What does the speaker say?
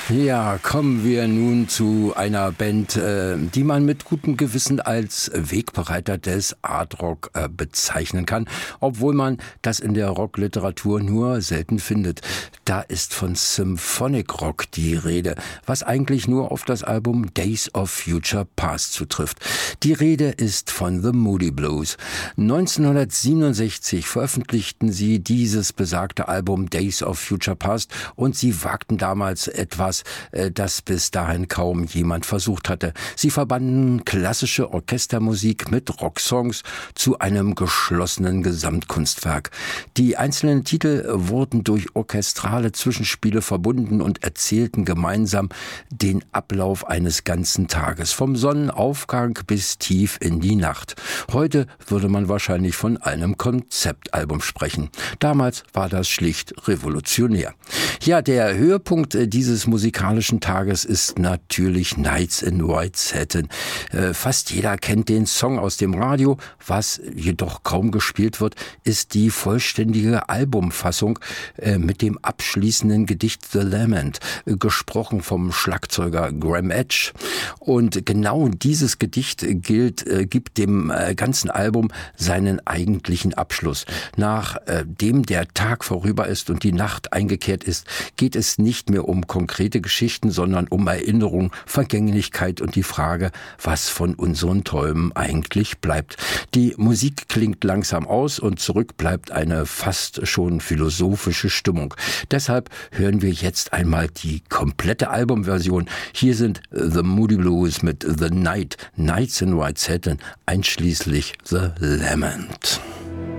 Ja, kommen wir nun zu einer Band, die man mit gutem Gewissen als Wegbereiter des Art Rock bezeichnen kann, obwohl man das in der Rockliteratur nur selten findet. Da ist von Symphonic Rock die Rede, was eigentlich nur auf das Album Days of Future Past zutrifft. Die Rede ist von The Moody Blues. 1967 veröffentlichten sie dieses besagte Album Days of Future Past und sie wagten damals etwas, das bis dahin kaum jemand versucht hatte. Sie verbanden klassische Orchestermusik mit Rocksongs zu einem geschlossenen Gesamtkunstwerk. Die einzelnen Titel wurden durch orchestrale Zwischenspiele verbunden und erzählten gemeinsam den Ablauf eines ganzen Tages, vom Sonnenaufgang bis tief in die Nacht. Heute würde man wahrscheinlich von einem Konzeptalbum sprechen. Damals war das schlicht revolutionär. Ja, der Höhepunkt dieses musikalischen Tages ist natürlich Nights in White Satin. Fast jeder kennt den Song aus dem Radio. Was jedoch kaum gespielt wird, ist die vollständige Albumfassung mit dem abschließenden Gedicht The Lament, gesprochen vom Schlagzeuger Graham Edge. Und genau dieses Gedicht gibt dem ganzen Album seinen eigentlichen Abschluss. Nachdem der Tag vorüber ist und die Nacht eingekehrt ist, geht es nicht mehr um konkrete Geschichten, sondern um Erinnerung, Vergänglichkeit und die Frage, was von unseren Träumen eigentlich bleibt. Die Musik klingt langsam aus und zurück bleibt eine fast schon philosophische Stimmung. Deshalb hören wir jetzt einmal die komplette Albumversion. Hier sind The Moody Blues mit The Night, Nights in White Satin, einschließlich The Lament.